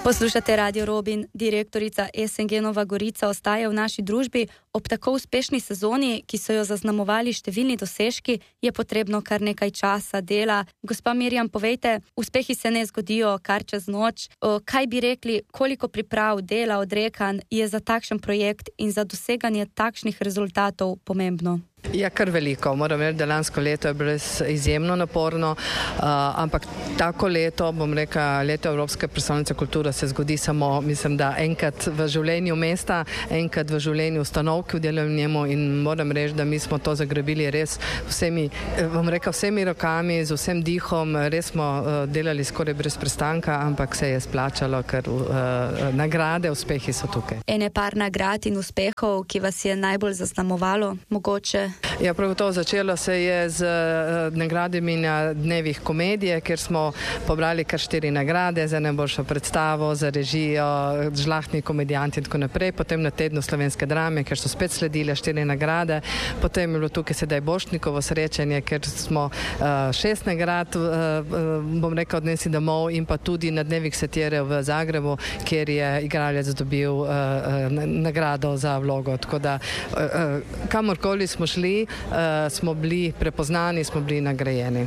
Poslušate Radio Robin. Direktorica SNG Nova Gorica ostaja v naši družbi. Ob tako uspešni sezoni, ki so jo zaznamovali številni dosežki, je potrebno kar nekaj časa, dela. Gospa Mirjam, povejte, uspehi se ne zgodijo kar čez noč. Kaj bi rekli, koliko priprav, dela, odrekanj je za takšen projekt in za doseganje takšnih rezultatov pomembno? Ja, kar veliko. Moram reči, da lansko leto je bilo izjemno naporno, ampak tako leto, bom rekla, leto Evropske prestolnice kulture se zgodi samo, mislim, da enkrat v življenju mesta, enkrat v življenju ustanov, ki delajo v njemu, in moram reči, da mi smo to zagrabili res vsemi, bom rekla, vsemi rokami, z vsem dihom, res smo delali skoraj brez prestanka, ampak se je splačalo, ker nagrade, uspehi so tukaj. Ene par nagrad in uspehov, ki vas je najbolj zaznamovalo, mogoče? Ja, prav to začelo se je z nagradami na dnevih komedije, kjer smo pobrali kar 4 nagrade za najboljšo predstavo, za režijo, žlahtni komedijanti in tako naprej. Potem na tednu slovenske drame, kjer so spet sledile 4 nagrade. Potem je bilo tukaj sedaj Borštnikovo srečanje, kjer smo 6 nagrad, bom rekel, odnesli domov, in pa tudi na dnevih satire v Zagrebu, kjer je igralec dobil nagrado za vlogo. Tako da kamorkoli smo šli, smo bili prepoznani, smo bili nagrajeni.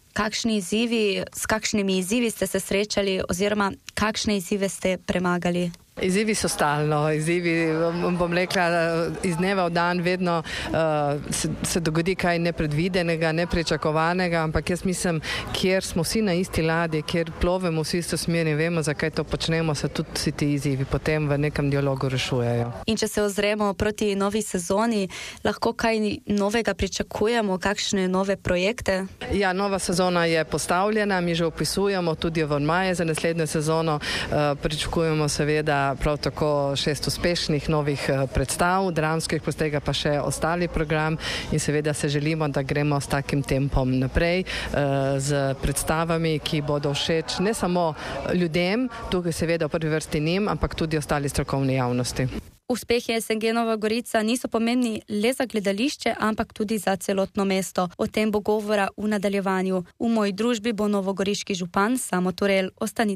S kakšnimi izzivi ste se srečali oziroma kakšne izzive ste premagali? Izzivi so stalno, bom rekla, iz dneva v dan vedno se dogodi kaj nepredvidenega, nepričakovanega, ampak jaz mislim, kjer smo vsi na isti ladji, kjer plovemo vsi v isto smer in vemo, zakaj to počnemo, se tudi vsi ti izzivi potem v nekem dialogu rešujejo. In če se ozremo proti novi sezoni, lahko kaj novega pričakujemo, kakšne nove projekte? Ja, nova sezona je postavljena, mi že opisujemo tudi maje za naslednjo sezono, pričakujemo seveda prav tako 6 uspešnih novih predstav, dramskih, poleg tega pa še ostali program, in seveda se želimo, da gremo s takim tempom naprej, z predstavami, ki bodo všeč ne samo ljudem, tukaj seveda v prvi vrsti njim, ampak tudi ostali strokovni javnosti. Uspehi SNG Nova Gorica niso pomembni le za gledališče, ampak tudi za celotno mesto. O tem bo govora v nadaljevanju. V moji družbi bo novogoriški župan Samo Turel. Ostanite